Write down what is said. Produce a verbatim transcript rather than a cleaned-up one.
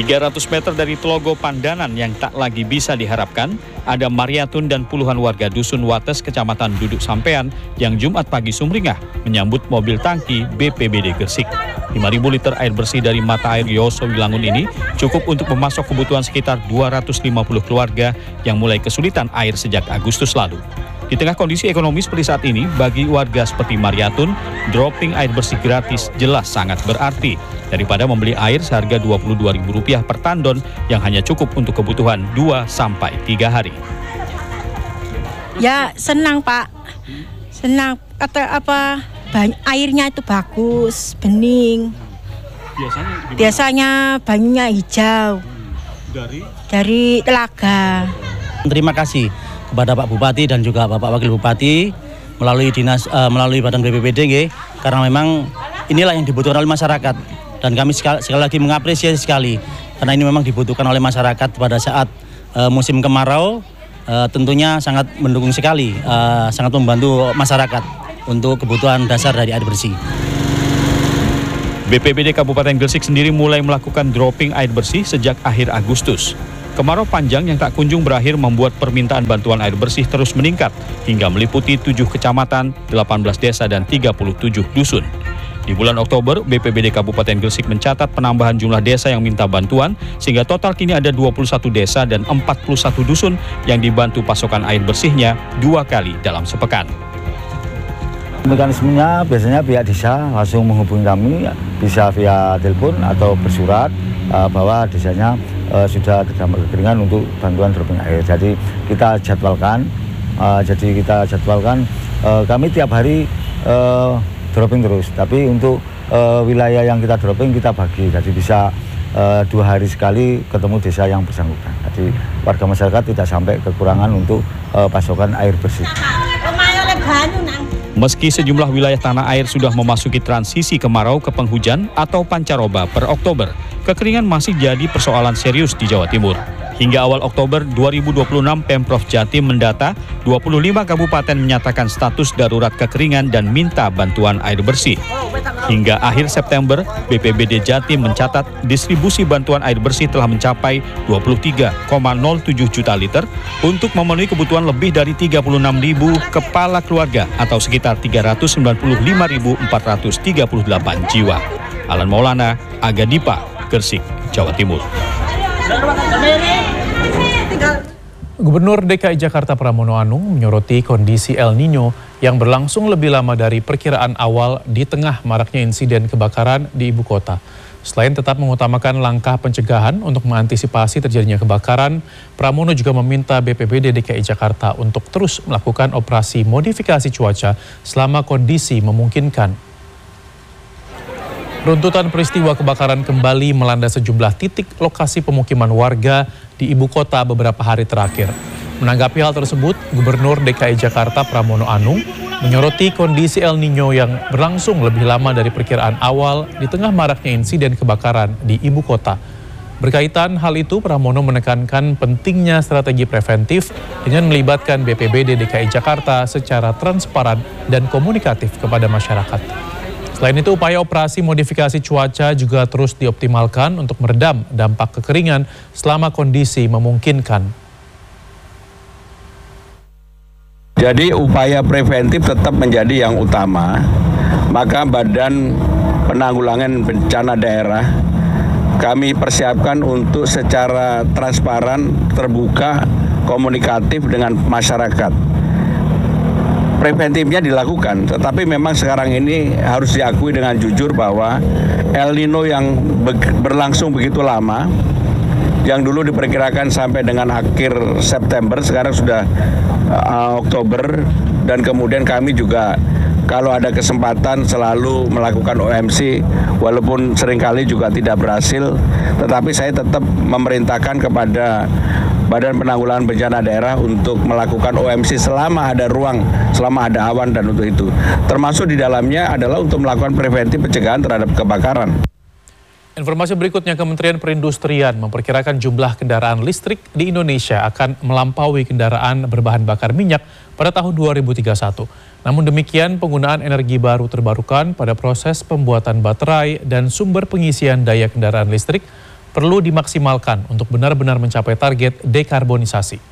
tiga ratus meter dari Telogo Pandanan yang tak lagi bisa diharapkan, ada Mariatun dan puluhan warga Dusun Wates, Kecamatan Duduk Sampean yang Jumat pagi sumringah menyambut mobil tangki B P B D Gresik. lima ribu liter air bersih dari mata air Yoso Wilangun ini cukup untuk memasok kebutuhan sekitar dua ratus lima puluh keluarga yang mulai kesulitan air sejak Agustus lalu. Di tengah kondisi ekonomi seperti saat ini, bagi warga seperti Mariatun, dropping air bersih gratis jelas sangat berarti daripada membeli air seharga dua puluh dua ribu rupiah per tandon yang hanya cukup untuk kebutuhan dua sampai tiga hari. Ya senang Pak, senang kata apa banyak, airnya itu bagus, bening. Biasanya, Biasanya banyunya hijau. Dari? Dari telaga. Terima kasih kepada Pak Bupati dan juga Bapak Wakil Bupati melalui dinas uh, melalui Badan B P B D G, karena memang inilah yang dibutuhkan oleh masyarakat dan kami sekali, sekali lagi mengapresiasi sekali karena ini memang dibutuhkan oleh masyarakat pada saat uh, musim kemarau, uh, tentunya sangat mendukung sekali, uh, sangat membantu masyarakat untuk kebutuhan dasar dari air bersih. B P B D Kabupaten Gresik sendiri mulai melakukan dropping air bersih sejak akhir Agustus. Kemarau panjang yang tak kunjung berakhir membuat permintaan bantuan air bersih terus meningkat hingga meliputi tujuh kecamatan, delapan belas desa, dan tiga puluh tujuh dusun. Di bulan Oktober, B P B D Kabupaten Gresik mencatat penambahan jumlah desa yang minta bantuan sehingga total kini ada dua puluh satu desa dan empat puluh satu dusun yang dibantu pasokan air bersihnya dua kali dalam sepekan. Mekanismenya biasanya pihak desa langsung menghubungi kami, bisa via telepon atau bersurat uh, bahwa desanya uh, sudah terdampak kekeringan untuk bantuan dropping air. Jadi kita jadwalkan, uh, jadi kita jadwalkan uh, kami tiap hari uh, dropping terus. Tapi untuk uh, wilayah yang kita dropping kita bagi, jadi bisa uh, dua hari sekali ketemu desa yang bersangkutan. Jadi warga masyarakat tidak sampai kekurangan untuk uh, pasokan air bersih. Meski sejumlah wilayah tanah air sudah memasuki transisi kemarau ke penghujan atau pancaroba per Oktober, kekeringan masih jadi persoalan serius di Jawa Timur. Hingga awal Oktober dua ribu dua puluh enam, Pemprov Jatim mendata dua puluh lima kabupaten menyatakan status darurat kekeringan dan minta bantuan air bersih. Hingga akhir September, B P B D Jatim mencatat distribusi bantuan air bersih telah mencapai dua puluh tiga koma nol tujuh juta liter untuk memenuhi kebutuhan lebih dari tiga puluh enam ribu kepala keluarga atau sekitar tiga ratus sembilan puluh lima ribu empat ratus tiga puluh delapan jiwa. Alan Maulana, Aga Dipa, Gresik, Jawa Timur. Gubernur D K I Jakarta Pramono Anung menyoroti kondisi El Nino yang berlangsung lebih lama dari perkiraan awal di tengah maraknya insiden kebakaran di ibu kota. Selain tetap mengutamakan langkah pencegahan untuk mengantisipasi terjadinya kebakaran, Pramono juga meminta B P B D D K I Jakarta untuk terus melakukan operasi modifikasi cuaca selama kondisi memungkinkan. Runtutan peristiwa kebakaran kembali melanda sejumlah titik lokasi pemukiman warga di ibu kota beberapa hari terakhir. Menanggapi hal tersebut, Gubernur D K I Jakarta Pramono Anung menyoroti kondisi El Nino yang berlangsung lebih lama dari perkiraan awal di tengah maraknya insiden kebakaran di ibu kota. Berkaitan hal itu, Pramono menekankan pentingnya strategi preventif dengan melibatkan B P B D D K I Jakarta secara transparan dan komunikatif kepada masyarakat. Selain itu, upaya operasi modifikasi cuaca juga terus dioptimalkan untuk meredam dampak kekeringan selama kondisi memungkinkan. Jadi upaya preventif tetap menjadi yang utama. Maka Badan Penanggulangan Bencana Daerah kami persiapkan untuk secara transparan, terbuka, komunikatif dengan masyarakat. Preventifnya dilakukan, tetapi memang sekarang ini harus diakui dengan jujur bahwa El Nino yang berlangsung begitu lama, yang dulu diperkirakan sampai dengan akhir September, sekarang sudah uh, Oktober, dan kemudian kami juga kalau ada kesempatan selalu melakukan O M C, walaupun seringkali juga tidak berhasil, tetapi saya tetap memerintahkan kepada Badan Penanggulangan Bencana Daerah untuk melakukan O M C selama ada ruang, selama ada awan, dan untuk itu. Termasuk di dalamnya adalah untuk melakukan preventif pencegahan terhadap kebakaran. Informasi berikutnya, Kementerian Perindustrian memperkirakan jumlah kendaraan listrik di Indonesia akan melampaui kendaraan berbahan bakar minyak pada tahun dua ribu tiga puluh satu. Namun demikian, penggunaan energi baru terbarukan pada proses pembuatan baterai dan sumber pengisian daya kendaraan listrik perlu dimaksimalkan untuk benar-benar mencapai target dekarbonisasi.